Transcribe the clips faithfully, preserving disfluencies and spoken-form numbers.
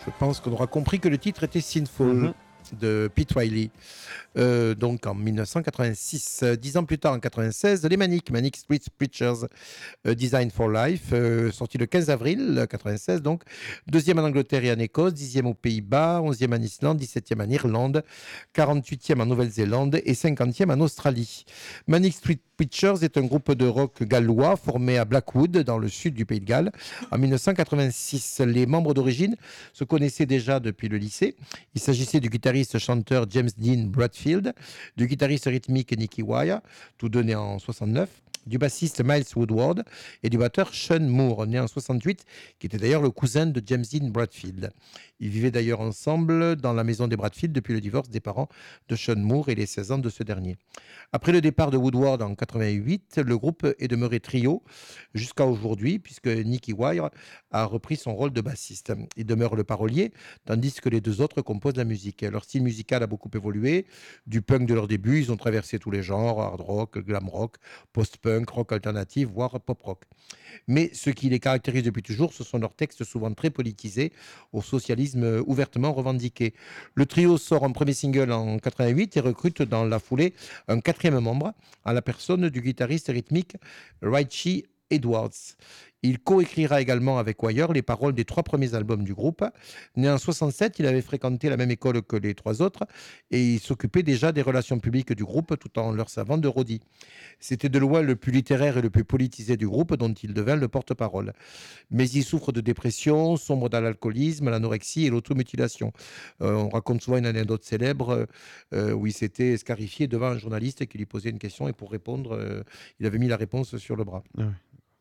Je pense qu'on aura compris que le titre était Sinful. Mm-hmm. De Pete Riley, euh, donc en mille neuf cent quatre-vingt-six. Euh, dix ans plus tard, en quatre-vingt-seize, les Manic, Manic Street Preachers, euh, Design for Life, euh, sorti le quinze avril quatre-vingt-seize, donc deuxième en Angleterre et en Écosse, dixième aux Pays-Bas, onzième en Islande, dix-septième en Irlande, quarante-huitième en Nouvelle-Zélande et cinquantième en Australie. Manic Street Preachers est un groupe de rock gallois formé à Blackwood, dans le sud du Pays de Galles, en mille neuf cent quatre-vingt-six. Les membres d'origine se connaissaient déjà depuis le lycée. Il s'agissait du guitariste-chanteur James Dean Bradfield, du guitariste rythmique Nicky Wire, tous deux nés en soixante-neuf, du bassiste Miles Woodward et du batteur Sean Moore, né en soixante-huit, qui était d'ailleurs le cousin de James Dean Bradfield. Ils vivaient d'ailleurs ensemble dans la maison des Bradfield depuis le divorce des parents de Sean Moore et les seize ans de ce dernier. Après le départ de Woodward en quatre-vingt-huit, le groupe est demeuré trio jusqu'à aujourd'hui, puisque Nicky Wire a repris son rôle de bassiste. Il demeure le parolier, tandis que les deux autres composent la musique. Leur style musical a beaucoup évolué. Du punk de leur début, ils ont traversé tous les genres, hard rock, glam rock, post-punk, rock alternatif, voire pop rock. Mais ce qui les caractérise depuis toujours, ce sont leurs textes souvent très politisés, au socialisme ouvertement revendiqué. Le trio sort un premier single en quatre-vingt-huit et recrute dans la foulée un quatrième membre, à la personne du guitariste rythmique Richie Edwards. Il coécrira également avec Wire les paroles des trois premiers albums du groupe. Né en soixante-sept, il avait fréquenté la même école que les trois autres et il s'occupait déjà des relations publiques du groupe tout en leur servant de roadie. C'était de loin le plus littéraire et le plus politisé du groupe dont il devint le porte-parole. Mais il souffre de dépression, sombre dans l'alcoolisme, l'anorexie et l'automutilation. Euh, on raconte souvent une anecdote célèbre euh, où il s'était scarifié devant un journaliste qui lui posait une question et pour répondre, euh, il avait mis la réponse sur le bras. Ouais.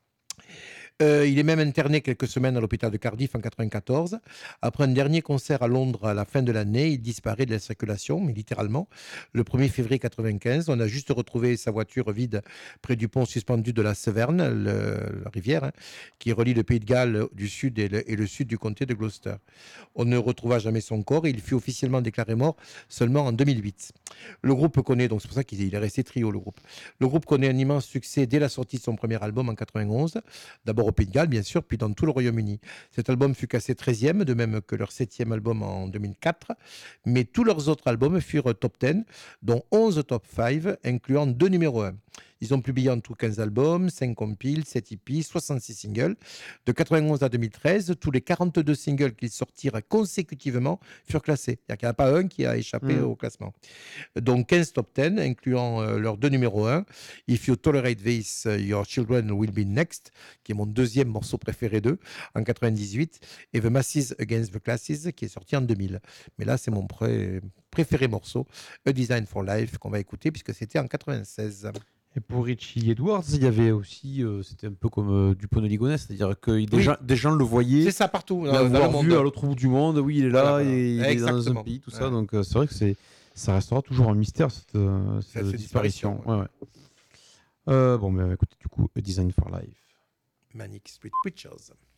Euh, il est même interné quelques semaines à l'hôpital de Cardiff en quatre-vingt-quatorze. Après un dernier concert à Londres à la fin de l'année, il disparaît de la circulation, mais littéralement. Le premier février quatre-vingt-quinze, on a juste retrouvé sa voiture vide près du pont suspendu de la Severn, le, la rivière, hein, qui relie le Pays de Galles du sud et le, et le sud du comté de Gloucester. On ne retrouva jamais son corps et il fut officiellement déclaré mort seulement en deux mille huit. Le groupe connaît, donc c'est pour ça qu'il est resté trio, le groupe. Le groupe connaît un immense succès dès la sortie de son premier album en quatre-vingt-onze, d'abord au Pays de Galles, bien sûr, puis dans tout le Royaume-Uni. Cet album fut classé treizième, de même que leur septième album en deux mille quatre, mais tous leurs autres albums furent top dix, dont onze top cinq, incluant deux numéros un. Ils ont publié en tout quinze albums, cinq compiles, sept E P, soixante-six singles. De quatre-vingt-onze à deux mille treize, tous les quarante-deux singles qu'ils sortirent consécutivement furent classés. C'est-à-dire qu'il n'y en a pas un qui a échappé mmh. au classement. Donc quinze top dix, incluant euh, leurs deux numéros un. If You Tolerate This, Your Children Will Be Next, qui est mon deuxième morceau préféré d'eux, en quatre-vingt-dix-huit. Et The Masses Against the Classes, qui est sorti en deux mille. Mais là, c'est mon pré- préféré morceau, A Design for Life, qu'on va écouter, puisque c'était en quatre-vingt-seize. Et pour Richie Edwards, il y avait aussi, euh, c'était un peu comme euh, Dupont de Ligonnès, c'est-à-dire que des, oui. gens, des gens le voyaient. C'est ça partout. L'avoir vu à l'autre bout du monde, oui, il est là, voilà, voilà. Et il est dans un pays, tout ouais. ça. Donc euh, c'est vrai que c'est, ça restera toujours un mystère cette, euh, cette, cette disparition. disparition ouais. Ouais, ouais. Euh, bon, mais écoutez, du coup, A Design for Life. Manic Street Preachers.